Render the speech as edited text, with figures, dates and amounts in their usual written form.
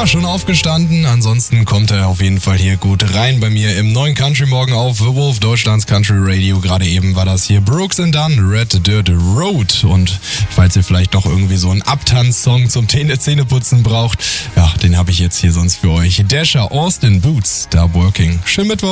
Ja, schon aufgestanden. Ansonsten kommt er auf jeden Fall hier gut rein bei mir im neuen Country Morgen auf The Wolf, Deutschlands Country Radio. Gerade eben war das hier Brooks and Dunn, Red Dirt Road. Und falls ihr vielleicht doch irgendwie so einen Abtanz-Song zum Zähneputzen braucht, ja, den habe ich jetzt hier sonst für euch. Dasher, Austin Boots, da Working. Schönen Mittwoch.